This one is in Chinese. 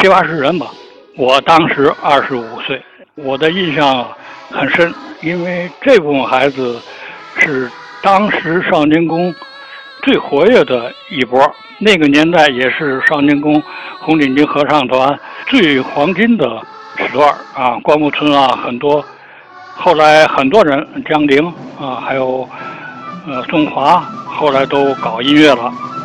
70-80人吧。我当时25岁，我的印象很深，因为这部分孩子是当时少年宫最活跃的一波，那个年代也是少年宫红领巾合唱团最黄金的时段啊。关牧村啊，很多，后来很多人，江玲啊，还有宋华，后来都搞音乐了